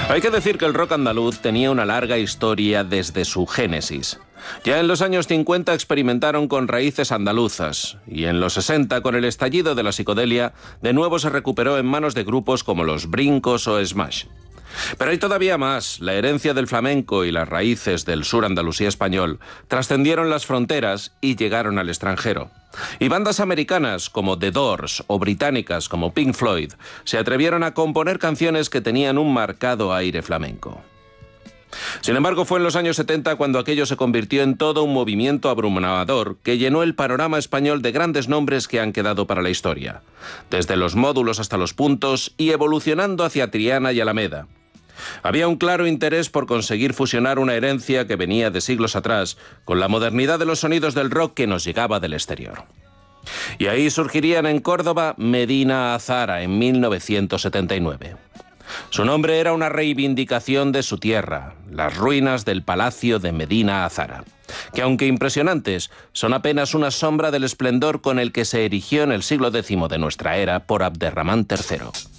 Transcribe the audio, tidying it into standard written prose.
Hay que decir que el rock andaluz tenía una larga historia desde su génesis. Ya en los años 50 experimentaron con raíces andaluzas y en los 60, con el estallido de la psicodelia, de nuevo se recuperó en manos de grupos como Los Brincos o Smash. Pero hay todavía más. La herencia del flamenco y las raíces del sur andalusí español trascendieron las fronteras y llegaron al extranjero. Y bandas americanas como The Doors o británicas como Pink Floyd se atrevieron a componer canciones que tenían un marcado aire flamenco. Sin embargo, fue en los años 70 cuando aquello se convirtió en todo un movimiento abrumador que llenó el panorama español de grandes nombres que han quedado para la historia, desde los Módulos hasta los Puntos y evolucionando hacia Triana y Alameda. Había un claro interés por conseguir fusionar una herencia que venía de siglos atrás con la modernidad de los sonidos del rock que nos llegaba del exterior. Y ahí surgirían en Córdoba Medina Azahara en 1979. Su nombre era una reivindicación de su tierra, las ruinas del palacio de Medina Azahara, que aunque impresionantes, son apenas una sombra del esplendor con el que se erigió en el siglo X de nuestra era por Abderramán III.